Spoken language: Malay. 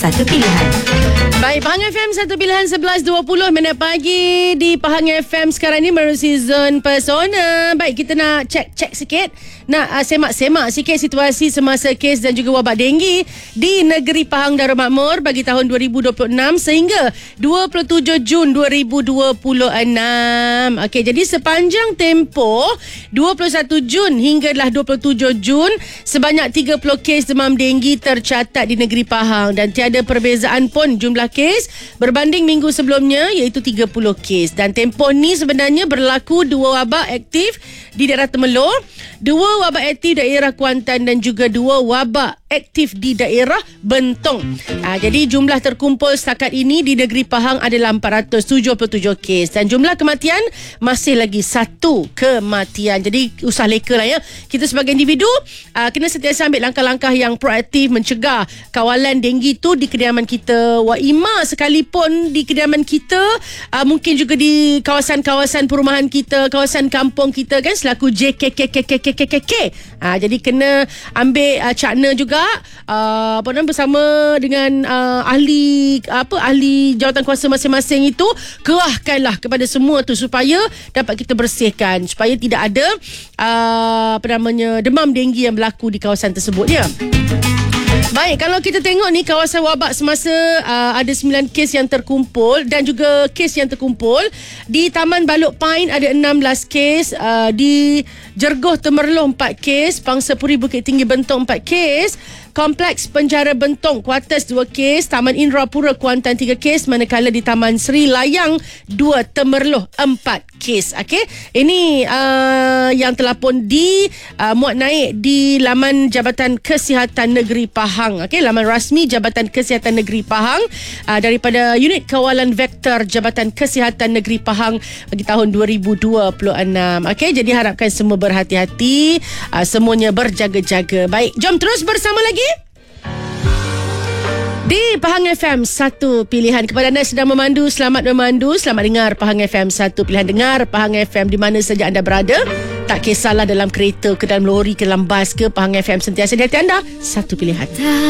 satu pilihan. Baik, Pahang FM satu pilihan 11.20 minit pagi di Pahang FM sekarang ni baru season Persona. Baik, kita nak cek sikit, nak semak-semak sikit situasi semasa kes dan juga wabak denggi di negeri Pahang Darul Makmur bagi tahun 2026 sehingga 27 Jun 2026. Okey, jadi sepanjang tempoh 21 Jun hinggalah 27 Jun sebanyak 30 kes demam denggi tercatat di negeri Pahang dan tiada perbezaan pun jumlah kes berbanding minggu sebelumnya iaitu 30 kes. Dan tempoh ni sebenarnya berlaku dua wabak aktif di daerah Temelloh, dua wabak aktif daerah Kuantan dan juga dua wabak aktif di daerah Bentong. Jadi jumlah terkumpul setakat ini di negeri Pahang adalah 477 kes dan jumlah kematian masih lagi satu kematian. Jadi usah leka lah ya. Kita sebagai individu kena sentiasa ambil langkah-langkah yang proaktif mencegah kawalan denggi tu di kediaman kita. Waima sekalipun di kediaman kita, mungkin juga di kawasan-kawasan perumahan kita, kawasan kampung kita kan, selaku JKKKKKKK. Jadi kena ambil cakna juga bersama dengan ahli jawatan kuasa masing-masing itu, kerahkanlah kepada semua tu supaya dapat kita bersihkan, supaya tidak ada demam denggi yang berlaku di kawasan tersebut ya. Baik, kalau kita tengok ni kawasan wabak semasa ada 9 kes yang terkumpul dan juga kes yang terkumpul di Taman Balok Pine ada 16 kes, di Jergoh Temerloh 4 kes, Pangsapuri Bukit Tinggi Bentong 4 kes, Kompleks Penjara Bentong Kuartus 2 kes, Taman Indrapura Kuantan 3 kes, manakala di Taman Sri Layang 2 Temerloh 4 kes. Okey, ini yang telah pun muat naik di laman Jabatan Kesihatan Negeri Pahang. Okey, laman rasmi Jabatan Kesihatan Negeri Pahang daripada Unit Kawalan Vektor Jabatan Kesihatan Negeri Pahang bagi tahun 2026. Okey, jadi harapkan semua berhati-hati, semuanya berjaga-jaga. Baik, jom terus bersama lagi di Pahang FM satu pilihan. Kepada anda sedang memandu, selamat memandu, selamat dengar Pahang FM satu pilihan. Dengar Pahang FM di mana saja anda berada, tak kisahlah dalam kereta ke dalam lori ke dalam bas ke, Pahang FM sentiasa di hati anda, satu pilihan.